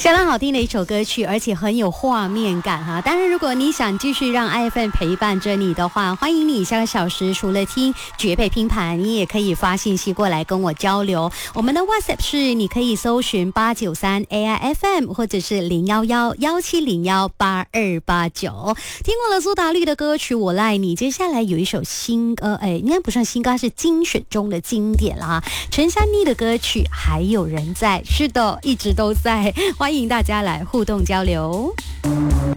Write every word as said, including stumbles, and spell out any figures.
相当好听的一首歌曲，而且很有画面感哈。当然，如果你想继续让 I F M 陪伴着你的话，欢迎你下个小时除了听绝配拼盘，你也可以发信息过来跟我交流。我们的 WhatsApp 是你可以搜寻八九三 A I F M， 或者是零幺幺幺七零幺八二八九。听过了苏打绿的歌曲《我赖你》，接下来有一首新歌，哎，应该不算新歌，是精选中的经典啦。陈珊妮的歌曲《还有人在》，是的，一直都在。欢迎大家来互动交流。